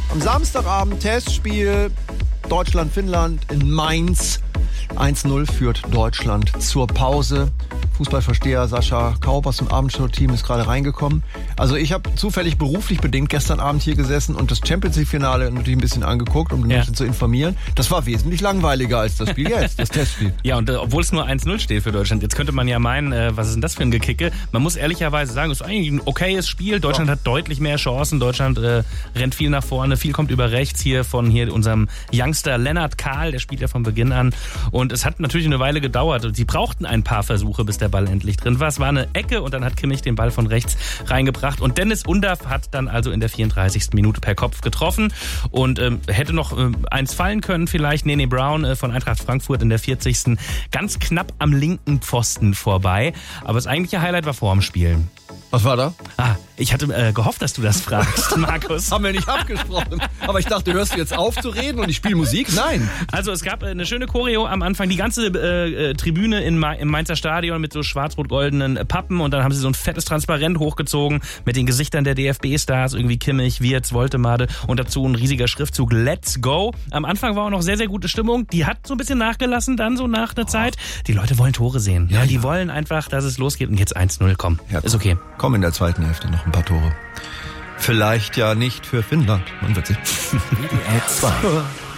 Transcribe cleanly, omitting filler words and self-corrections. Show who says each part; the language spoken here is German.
Speaker 1: Am Samstagabend Testspiel Deutschland-Finnland in Mainz. 1-0 führt Deutschland zur Pause. Fußballversteher Sascha Kaup aus dem Abendshow-Team ist gerade reingekommen. Also ich habe zufällig beruflich bedingt gestern Abend hier gesessen und das Champions-League-Finale natürlich ein bisschen angeguckt, um die Menschen zu informieren. Das war wesentlich langweiliger als das Spiel jetzt, das Testspiel.
Speaker 2: Ja, und obwohl es nur 1-0 steht für Deutschland, jetzt könnte man ja meinen, was ist denn das für ein Gekicke? Man muss ehrlicherweise sagen, es ist eigentlich ein okayes Spiel. Deutschland hat deutlich mehr Chancen. Deutschland rennt viel nach vorne, viel kommt über rechts von unserem Youngster Lennart Kahl, der spielt ja von Beginn an. Und es hat natürlich eine Weile gedauert und sie brauchten ein paar Versuche, bis der Ball endlich drin war. Es war eine Ecke und dann hat Kimmich den Ball von rechts reingebracht und Dennis Undaff hat dann also in der 34. Minute per Kopf getroffen und hätte noch eins fallen können vielleicht. Nene Brown von Eintracht Frankfurt in der 40. ganz knapp am linken Pfosten vorbei. Aber das eigentliche Highlight war vor dem Spiel.
Speaker 1: Was war da?
Speaker 2: Ich hatte gehofft, dass du das fragst, Markus.
Speaker 1: Haben wir nicht abgesprochen. Aber ich dachte, hörst du jetzt auf zu reden und ich spiele Musik? Nein.
Speaker 2: Also es gab eine schöne Choreo am Anfang. Die ganze Tribüne im Mainzer Stadion mit so schwarz-rot-goldenen Pappen. Und dann haben sie so ein fettes Transparent hochgezogen mit den Gesichtern der DFB-Stars. Irgendwie Kimmich, Wirtz, Woltemade. Und dazu ein riesiger Schriftzug Let's Go. Am Anfang war auch noch sehr, sehr gute Stimmung. Die hat so ein bisschen nachgelassen dann so nach der Zeit. Die Leute wollen Tore sehen. Ja, die wollen einfach, dass es losgeht. Und jetzt 1-0, komm. Ja, ist okay.
Speaker 1: Komm in der zweiten Hälfte noch ein paar Tore. Vielleicht ja nicht für Finnland. Man wird sehen.
Speaker 3: WDR 2.